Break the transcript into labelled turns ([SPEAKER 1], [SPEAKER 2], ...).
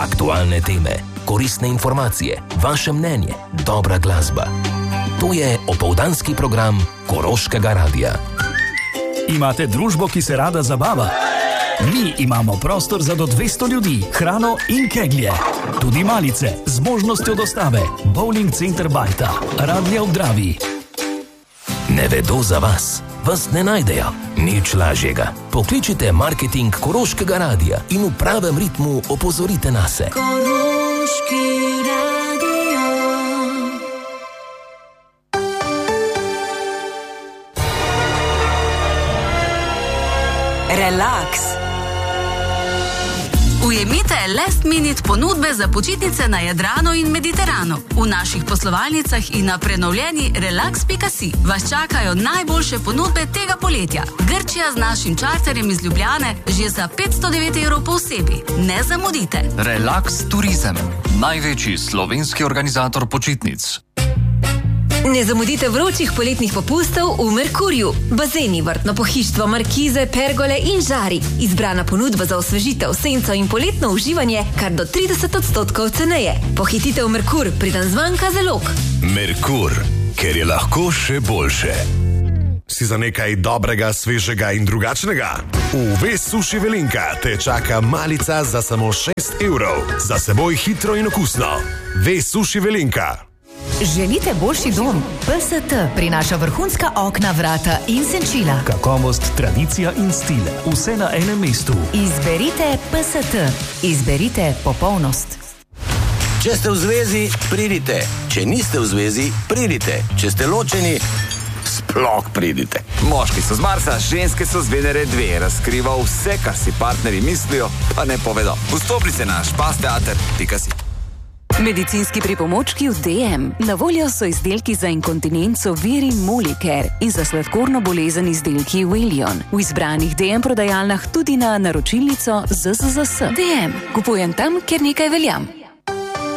[SPEAKER 1] Aktualne teme, koristne informacije, vaše mnenje, dobra glasba. To je opoldanski program Koroškega radia.
[SPEAKER 2] Imate družbo, ki se rada zabava? Mi imamo prostor za do 200 ljudi, hrano in keglje. Tudi malice z možnostjo dostave. Bowling center Bajta, Radlja v Dravi.
[SPEAKER 1] Ne vedo za vas, vas ne najdejo. Nič lažjega. Pokličite marketing Koroškega radia in v pravem ritmu opozorite nase.
[SPEAKER 3] Koroški radio.
[SPEAKER 4] Relax. Ujemite last minute ponudbe za počitnice na Jadranu in Mediteranu. V naših poslovalnicah in na prenovljeni relax.si vas čakajo najboljše ponudbe tega poletja. Grčija z našim čarterjem iz Ljubljane že za 509 € po osebi. Ne zamudite.
[SPEAKER 5] Relax Turizem, največji slovenski organizator počitnic.
[SPEAKER 6] Ne zamudite vročih poletnih popustov v Merkurju. Bazeni, vrtno pohištvo, markize, pergole in žari. Izbrana ponudba za osvežitev, senco in poletno uživanje kar do 30% ceneje. Pohitite v Merkur, preden zmanjka zalog.
[SPEAKER 7] Merkur, ker je lahko še boljše. Si za nekaj dobrega, svežega in drugačnega? V Ves Suši Velenka te čaka malica za samo 6 €. Za seboj hitro in okusno. Ves Suši Velenka.
[SPEAKER 8] Želite boljši dom? PST prinaša vrhunska okna, vrata in senčila.
[SPEAKER 2] Kakovost, tradicija in stil. Vse na enem mestu.
[SPEAKER 8] Izberite PST. Izberite popolnost.
[SPEAKER 9] Če ste v zvezi, pridite. Če niste v zvezi, pridite. Če ste ločeni, sploh pridite.
[SPEAKER 10] Moški so z Marsa, ženske so z Venere 2. Razkriva vse, kar si partnerji mislijo, pa ne povedo. Vstopnice na špasteater.si.
[SPEAKER 11] Medicinski pripomočki v DM. Na voljo so izdelki za inkontinenco Virin Molicare in za sladkorno bolezen izdelki Willion. V izbranih DM prodajalnah tudi na naročilnico ZZZS. DM. Kupujem tam, kjer nekaj veljam.